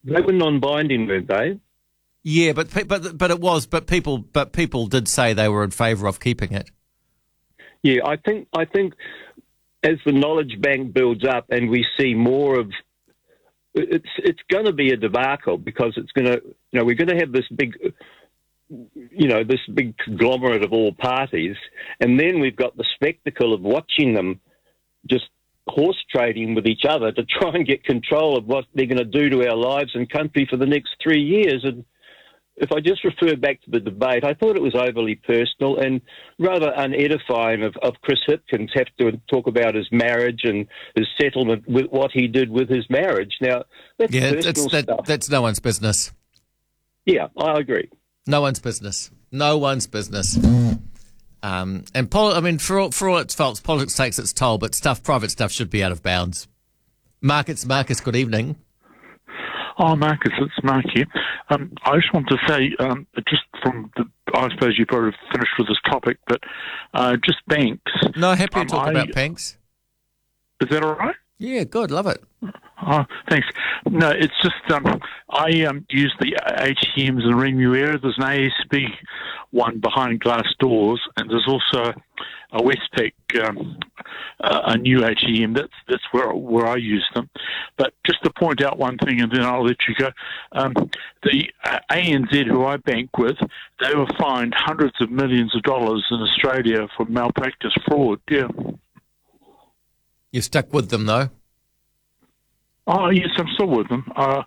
They were non-binding, weren't they? Yeah, but it was. But people did say they were in favour of keeping it. Yeah, I think as the knowledge bank builds up and we see more of, it's going to be a debacle, because it's going to, we're going to have this big, this big conglomerate of all parties, and then we've got the spectacle of watching them just horse trading with each other to try and get control of what they're going to do to our lives and country for the next 3 years. And if I just refer back to the debate, I thought it was overly personal and rather unedifying of Chris Hipkins have to talk about his marriage and his settlement with what he did with his marriage. Now, that's personal stuff. That's no one's business. Yeah, I agree. No one's business. No one's business. And for all its faults, politics takes its toll, but private stuff should be out of bounds. Marcus, good evening. Oh, Marcus, it's Mark here. I just want to say, I suppose you probably finished with this topic, but just banks. No, happy to talk about banks. Is that all right? Yeah, good, love it. Oh, thanks. No, it's just I use the ATMs in Remuera. There's an ASB one behind glass doors, and there's also a Westpac, a new ATM. That's where I use them. But just to point out one thing, and then I'll let you go. The ANZ, who I bank with, they were fined hundreds of millions of dollars in Australia for malpractice fraud. Yeah. You're stuck with them, though? Oh, yes, I'm still with them. I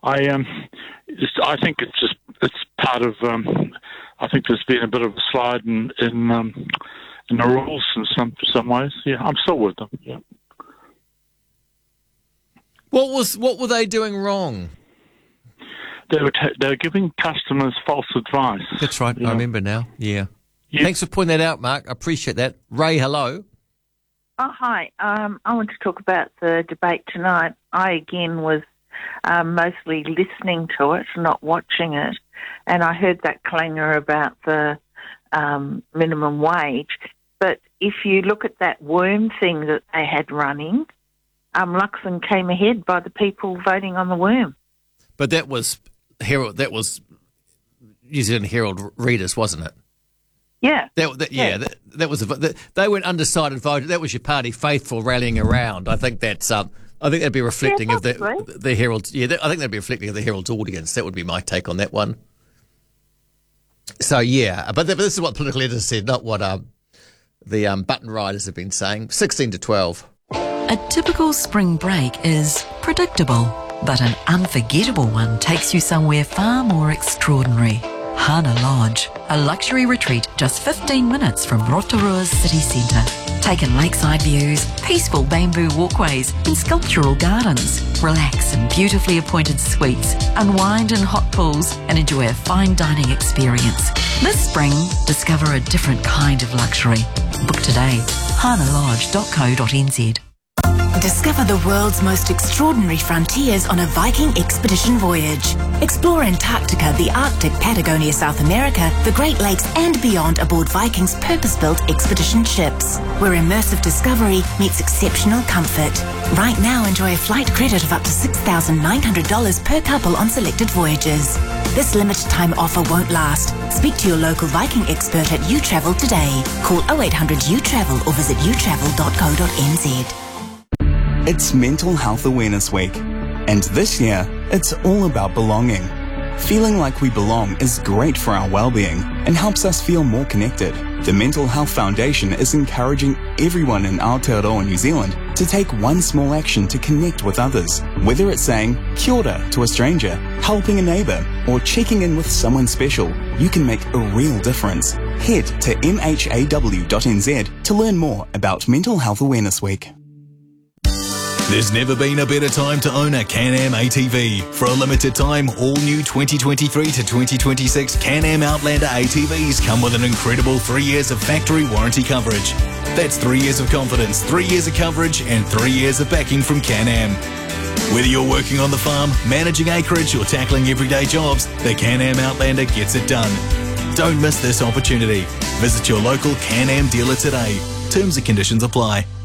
think it's part of. I think there's been a bit of a slide in the rules in some ways. Yeah, I'm still with them. Yeah. What were they doing wrong? They were giving customers false advice. That's right. Yeah. I remember now. Yeah. Thanks for pointing that out, Mark. I appreciate that. Ray, hello. Oh, hi. I want to talk about the debate tonight. I, again, was mostly listening to it, not watching it, and I heard that clangor about the minimum wage. But if you look at that worm thing that they had running, Luxon came ahead by the people voting on the worm. But that was New Zealand Herald readers, wasn't it? Yeah. That was they went undecided vote. That was your party faithful rallying around. I think that's I think that'd be reflecting of the Herald's. Yeah, I think that'd be reflecting of the Herald's audience. That would be my take on that one. So yeah, but this is what political editors said, not what the button riders have been saying. 16 to 12. A typical spring break is predictable, but an unforgettable one takes you somewhere far more extraordinary. Hana Lodge, a luxury retreat just 15 minutes from Rotorua's city centre. Take in lakeside views, peaceful bamboo walkways and sculptural gardens. Relax in beautifully appointed suites, unwind in hot pools and enjoy a fine dining experience. This spring, discover a different kind of luxury. Book today, hanalodge.co.nz. Discover the world's most extraordinary frontiers on a Viking expedition voyage. Explore Antarctica, the Arctic, Patagonia, South America, the Great Lakes and beyond aboard Viking's purpose-built expedition ships, where immersive discovery meets exceptional comfort. Right now, enjoy a flight credit of up to $6,900 per couple on selected voyages. This limited time offer won't last. Speak to your local Viking expert at uTravel today. Call 0800 uTravel or visit utravel.co.nz. It's Mental Health Awareness Week, and this year, it's all about belonging. Feeling like we belong is great for our well-being and helps us feel more connected. The Mental Health Foundation is encouraging everyone in Aotearoa, New Zealand, to take one small action to connect with others. Whether it's saying kia ora to a stranger, helping a neighbour, or checking in with someone special, you can make a real difference. Head to mhaw.nz to learn more about Mental Health Awareness Week. There's never been a better time to own a Can-Am ATV. For a limited time, all new 2023 to 2026 Can-Am Outlander ATVs come with an incredible 3 years of factory warranty coverage. That's 3 years of confidence, 3 years of coverage, and 3 years of backing from Can-Am. Whether you're working on the farm, managing acreage, or tackling everyday jobs, the Can-Am Outlander gets it done. Don't miss this opportunity. Visit your local Can-Am dealer today. Terms and conditions apply.